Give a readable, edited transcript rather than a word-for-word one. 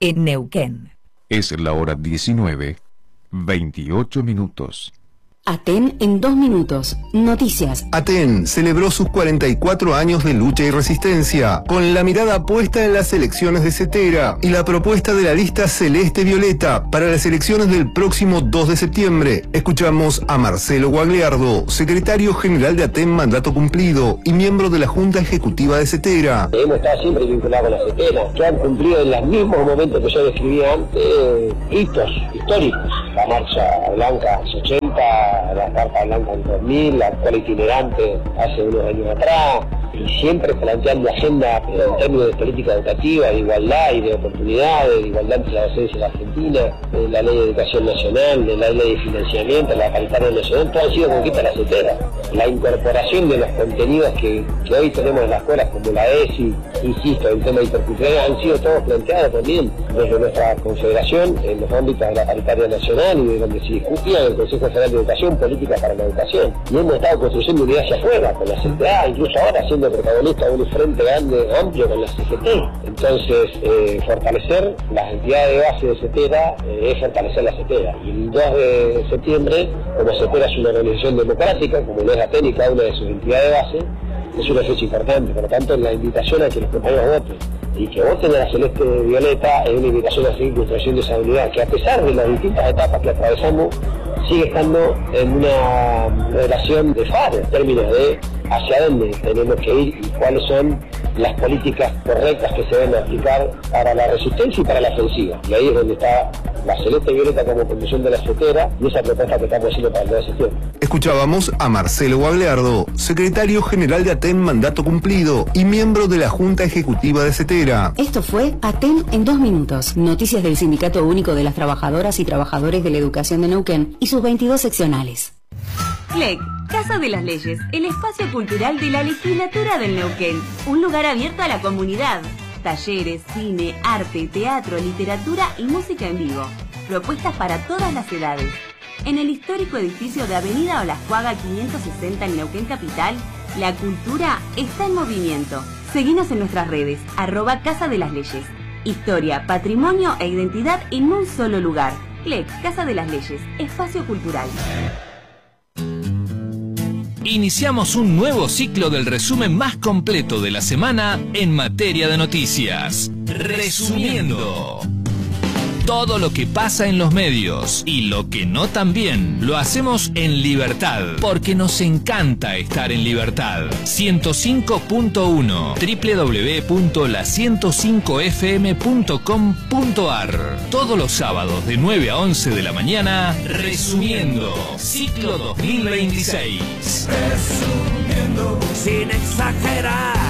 en Neuquén. Es la hora 19, 28 minutos. Aten en 2 minutos. Noticias. Aten celebró sus 44 años de lucha y resistencia, con la mirada puesta en las elecciones de Cetera y la propuesta de la lista celeste-violeta para las elecciones del próximo 2 de septiembre. Escuchamos a Marcelo Guagliardo, secretario general de Aten mandato cumplido y miembro de la Junta Ejecutiva de Cetera. Hemos estado siempre vinculados con la Cetera, que han cumplido en los mismos momentos que yo describía antes, hitos históricos. La Marcha Blanca hace 80, la Carta Blanca en 2000, la actual itinerante hace unos años atrás, y siempre planteando agenda en términos de política educativa, de igualdad y de oportunidades, de igualdad entre la docencia en la Argentina, de la ley de educación nacional, de la ley de financiamiento, la paritaria nacional, todo ha sido conquista de la Cetera. La incorporación de los contenidos que hoy tenemos en las escuelas, como la ESI, insisto, el tema intercultural, han sido todos planteados también desde nuestra confederación en los ámbitos de la paritaria nacional y de donde se discutía en el Consejo Federal de Educación, política para la educación. Y hemos estado construyendo unidad hacia afuera, con la CTA, incluso ahora siendo protagonista de un frente grande, amplio con la CGT. Entonces, fortalecer las entidades de base de Cetera es fortalecer la Cetera. Y el 2 de septiembre, como Cetera es una organización democrática, como lo es Aten y cada una de sus entidades de base, es una fecha importante. Por lo tanto, la invitación a que los compañeros voten y que voten a la celeste violeta es una invitación a seguir construyendo esa unidad, que a pesar de las distintas etapas que atravesamos, sigue estando en una relación de faro en términos de hacia dónde tenemos que ir y cuáles son las políticas correctas que se deben aplicar para la resistencia y para la ofensiva. Y ahí es donde está la celeste violeta como conducción de la Cetera y esa propuesta que estamos haciendo para el 2 de septiembre. Escuchábamos a Marcelo Guagliardo, secretario general de Aten mandato cumplido y miembro de la Junta Ejecutiva de Cetera. Esto fue Aten en 2 minutos. Noticias del Sindicato Único de las Trabajadoras y Trabajadores de la Educación de Neuquén y sus 22 seccionales. CLEC, Casa de las Leyes, el espacio cultural de la legislatura del Neuquén. Un lugar abierto a la comunidad. Talleres, cine, arte, teatro, literatura y música en vivo. Propuestas para todas las edades. En el histórico edificio de Avenida Olascuaga 560 en Neuquén Capital, la cultura está en movimiento. Seguinos en nuestras redes, @Casa de las Leyes. Historia, patrimonio e identidad en un solo lugar. CLEC, Casa de las Leyes, espacio cultural. Iniciamos un nuevo ciclo del resumen más completo de la semana en materia de noticias. Resumiendo. Todo lo que pasa en los medios y lo que no también lo hacemos en libertad, porque nos encanta estar en libertad. 105.1 www.la105fm.com.ar. Todos los sábados de 9 a 11 de la mañana, resumiendo ciclo 2026. Resumiendo sin exagerar.